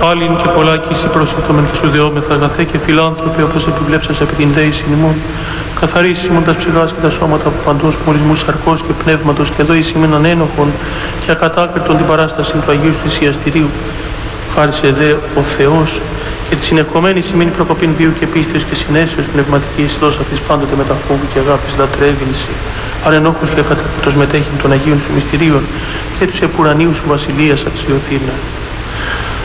Πάλιν και πολλάκι εις προσεκτόμεν και σου δεόμεθα αγαθέ και φιλάνθρωποι, όπως επιβλέψας επί την δέηση ημών. Καθαρίσει ημών τας ψυχάς και τα σώματα από παντός μολυσμούς σαρκός και πνεύματος και εδώ εις ημών ανένοχων και ακατάκριτον την παράσταση του Αγίου Θυσιαστηρίου. Χάρισε δε ο Θεός και τη συνευκομένη σημαίνει προκοπήν βίου και πίστεως και συνέσεως πνευματικής δόσα αυτής πάντοτε με τα φόβου και αγάπης λατρεύεινση. Αρενόχος και ακατάκριτος μετέχειν των Αγίων σου μυστηρίων και τους επουρανίου σου βασιλείας αξιοθήνα.